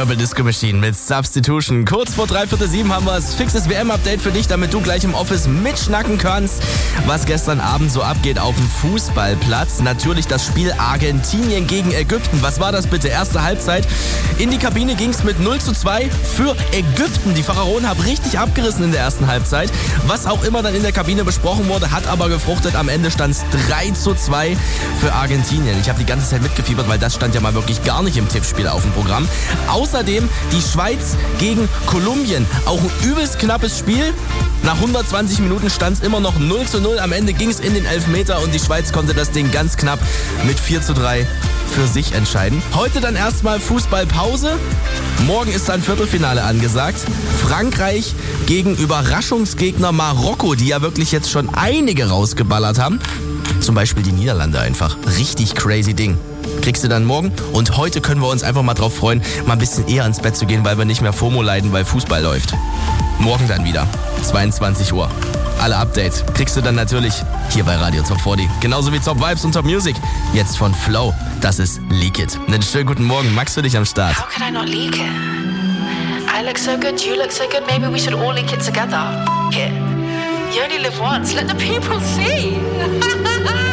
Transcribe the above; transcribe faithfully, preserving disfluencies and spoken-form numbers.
Purple Disco Machine mit Substitution. Kurz vor dreiviertel sieben haben wir das fixes W M-Update für dich, damit du gleich im Office mitschnacken kannst, was gestern Abend so abgeht auf dem Fußballplatz. Natürlich das Spiel Argentinien gegen Ägypten. Was war das bitte? Erste Halbzeit. In die Kabine ging es mit null zu zwei für Ägypten. Die Pharaonen haben richtig abgerissen in der ersten Halbzeit. Was auch immer dann in der Kabine besprochen wurde, hat aber gefruchtet. Am Ende stand es drei zu zwei für Argentinien. Ich habe die ganze Zeit mitgefiebert, weil das stand ja mal wirklich gar nicht im Tippspiel auf dem Programm. Außerdem die Schweiz gegen Kolumbien. Auch ein übelst knappes Spiel. Nach hundertzwanzig Minuten stand es immer noch null zu null. Am Ende ging es in den Elfmeter und die Schweiz konnte das Ding ganz knapp mit vier zu drei für sich entscheiden. Heute dann erstmal Fußballpause. Morgen ist dann Viertelfinale angesagt. Frankreich gegen Überraschungsgegner Marokko, die ja wirklich jetzt schon einige rausgeballert haben. Zum Beispiel die Niederlande einfach. Richtig crazy Ding. Kriegst du dann morgen. Und heute können wir uns einfach mal drauf freuen, mal ein bisschen eher ins Bett zu gehen, weil wir nicht mehr FOMO leiden, weil Fußball läuft. Morgen dann wieder, zweiundzwanzig Uhr. Alle Updates kriegst du dann natürlich hier bei Radio Top vierzig. Genauso wie Top Vibes und Top Music. Jetzt von Flow. Das ist Leak It. Einen schönen guten Morgen. Max für dich am Start. How can I not leak it? I look so good, you look so good. Maybe we should all leak it together. F- it. You only live once. Let the people see.